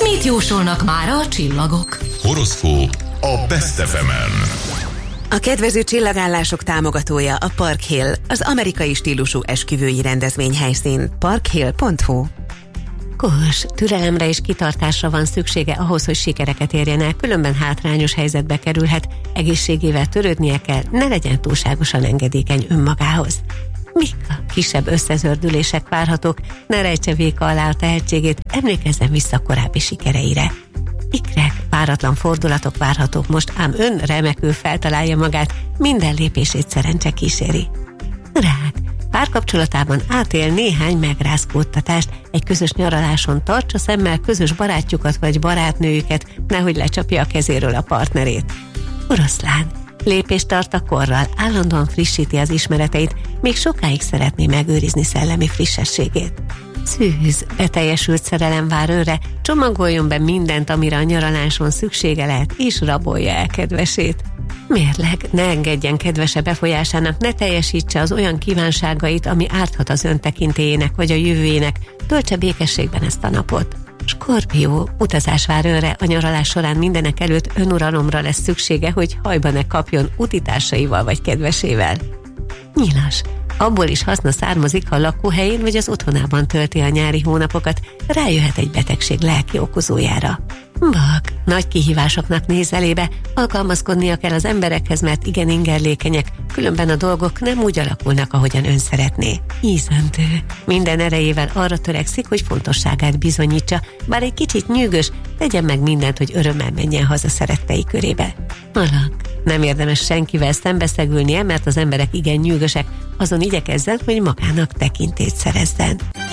Mit jósolnak mára a csillagok? Horoszkóp a Best FM-en. A kedvező csillagállások támogatója a Park Hill, az amerikai stílusú esküvői rendezvényhelyszín. parkhill.hu. Kós, türelemre és kitartásra van szüksége ahhoz, hogy sikereket érjen el, különben hátrányos helyzetbe kerülhet, egészségével törődnie kell, ne legyen túlságosan engedékeny önmagához. Mik a kisebb összezördülések várhatók, ne rejtse véka alá a tehetségét, emlékezzen vissza korábbi sikereire. Ikrek, váratlan fordulatok várhatók most, ám ön remekül feltalálja magát, minden lépését szerencse kíséri. Rák, párkapcsolatában átél néhány megrázkódtatást, egy közös nyaraláson tartsa szemmel közös barátjukat vagy barátnőjüket, nehogy lecsapja a kezéről a partnerét. Oroszlán, lépést tart a korral, állandóan frissíti az ismereteit, még sokáig szeretné megőrizni szellemi frissességét. Szűz, beteljesült szerelem vár őre, csomagoljon be mindent, amire a nyaraláson szüksége lehet, és rabolja el kedvesét. Mérleg, ne engedjen kedvese befolyásának, ne teljesítse az olyan kívánságait, ami árthat az ön tekintélyének vagy a jövőjének, töltse békességben ezt a napot. Skorpió, utazás vár őre, a nyaralás során mindenek előtt önuralomra lesz szüksége, hogy hajba ne kapjon utitársaival vagy kedvesével. Nyilas, abból is haszna származik, ha a lakóhelyén vagy az otthonában tölti a nyári hónapokat, rájöhet egy betegség lelki okozójára. Vak, nagy kihívásoknak néz elébe, alkalmazkodnia kell az emberekhez, mert igen ingerlékenyek, különben a dolgok nem úgy alakulnak, ahogyan ön szeretné. Ízöntő, minden erejével arra törekszik, hogy fontosságát bizonyítsa, bár egy kicsit nyűgös, tegyen meg mindent, hogy örömmel menjen haza szerettei körébe. Malak, nem érdemes senkivel szembeszegülnie, mert az emberek igen nyűgösek, azon igyekezzen, hogy magának tekintét szerezzen.